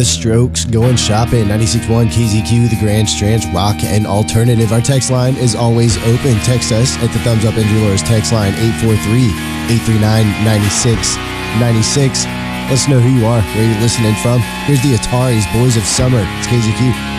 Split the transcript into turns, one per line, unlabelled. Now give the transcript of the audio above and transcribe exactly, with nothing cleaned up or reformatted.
The Strokes, Going Shopping, ninety-six point one K Z Q, The Grand Strands, Rock and Alternative. Our text line is always open. Text us at the Thumbs Up Injury Lawyers text line, eight four three, eight three nine, nine six nine six. Let us know who you are, where you're listening from. Here's the Ataris, Boys of Summer. It's K Z Q.